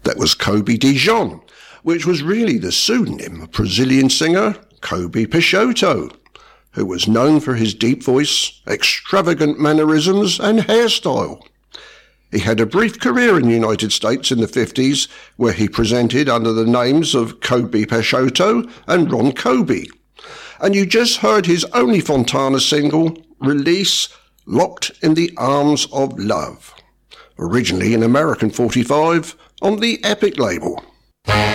That was Kobe Dijon, which was really the pseudonym of Brazilian singer Kobe Peixoto, who was known for his deep voice, extravagant mannerisms and hairstyle. He had a brief career in the United States in the 50s, where he presented under the names of Kobe Peixoto and Ron Kobe. And you just heard his only Fontana single, release, Locked in the Arms of Love, originally an American 45 on the Epic label.